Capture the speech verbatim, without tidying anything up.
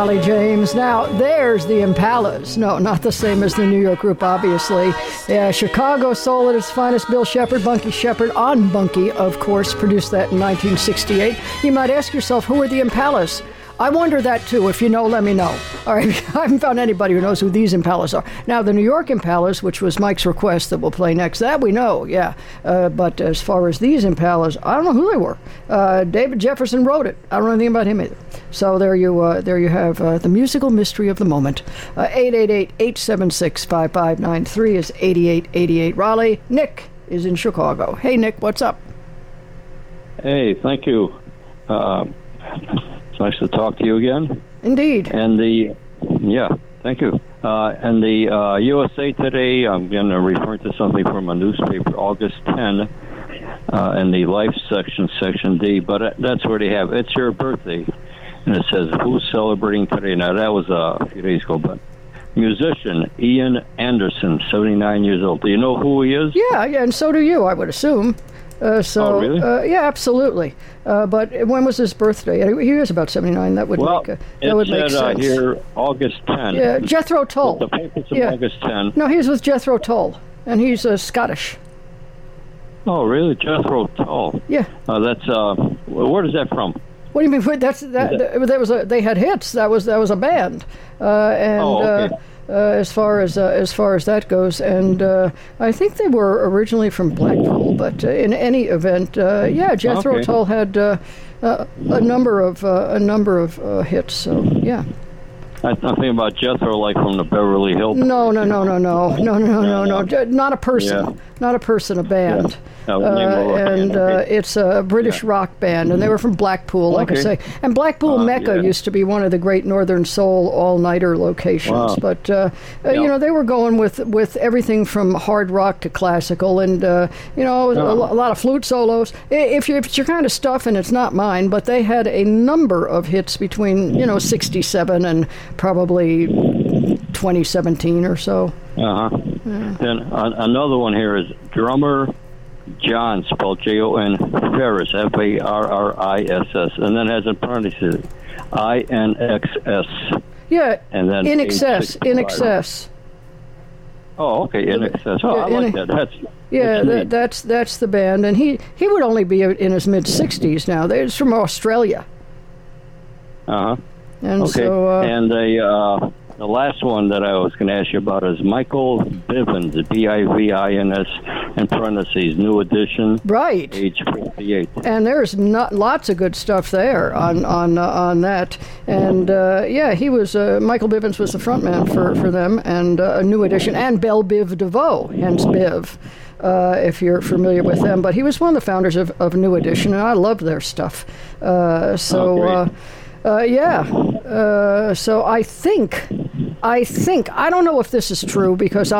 Raleigh James. Now, there's the Impalas. No, not the same as the New York group, obviously. Yeah, Chicago soul at its finest. Bill Shepard, Bunky Shepard, on Bunky, of course, produced that in nineteen sixty-eight. You might ask yourself, who are the Impalas? I wonder that, too. If you know, let me know. All right, I haven't found anybody who knows who these Impalas are. Now, the New York Impalas, which was Mike's request that we'll play next, that we know, yeah. Uh, but as far as these Impalas, I don't know who they were. Uh, David Jefferson wrote it. I don't know anything about him either. So there you uh, there you have uh, the musical mystery of the moment. Uh, eight eight eight, eight seven six, five five nine three is eighty-eight eighty-eight. Raleigh. Nick is in Chicago. Hey, Nick, what's up? Hey, thank you. Uh, it's nice to talk to you again. Indeed. And the, yeah, thank you. Uh, and the uh, U S A Today, I'm going to refer to something from a newspaper, August tenth, uh, in the Life section, Section D, but uh, that's where they have, it's your birthday. And it says, who's celebrating today? Now, that was uh, a few days ago, but musician Ian Anderson, seventy-nine years old. Do you know who he is? Yeah, yeah, and so do you, I would assume. Uh, so, oh, really? uh, yeah, absolutely. Uh, but when was his birthday? He was about seventy-nine. That would well, make, uh, that would make said, sense. Uh, here, August tenth. Yeah, Jethro Tull. The paper said yeah. August tenth. No, he's with Jethro Tull, and he's uh, Scottish. Oh, really? Jethro Tull. Yeah. Uh, that's, uh, where is that from? What do you mean? Wait, That's that. that, that was a. They had hits. That was that was a band, uh, and oh, okay. uh, uh, as far as uh, as far as that goes, and uh, I think they were originally from Blackpool. But uh, in any event, uh, yeah, Jethro okay. Tull had uh, uh, a number of uh, a number of uh, hits. So yeah. I'm thinking about Jethro, like from the Beverly Hills. No, no, no, no, no, no, no, no, no, no. Not a person. Yeah. Not a person. A band. Yeah. Uh, uh, and uh, it's a British yeah. rock band, and they were from Blackpool, like okay. I say. And Blackpool uh, Mecca yeah. used to be one of the great Northern Soul all-nighter locations. Wow. But uh, yeah. uh, you know, they were going with with everything from hard rock to classical, and uh, you know, oh. a, a lot of flute solos. If, you, if it's your kind of stuff, and it's not mine, but they had a number of hits between you know sixty-seven and probably twenty seventeen or so. Uh huh. Yeah. Then uh, another one here is drummer John, spelled J O N, Ferris, F A R R I S S, and then has in parentheses I N X S. Yeah, and then in excess, in excess. Oh, okay, in excess. Oh, yeah, I like that. That's yeah, that, that's that's the band, and he he would only be in his mid sixties now. It's from Australia. Uh huh. And okay. so, uh, and the uh, the last one that I was going to ask you about is Michael Bivins, B I V I N S, in parentheses, new edition. Right. Age fifty-eight. And there's not lots of good stuff there on on uh, on that. And uh, yeah, he was uh, Michael Bivins was the frontman for for them, and uh, a new edition, and Bell Biv DeVoe, hence Biv. Uh, if you're familiar with them, but he was one of the founders of, of New Edition, and I loved their stuff. Uh, so, oh, uh, uh, yeah. Uh, so I think, I think I don't know if this is true because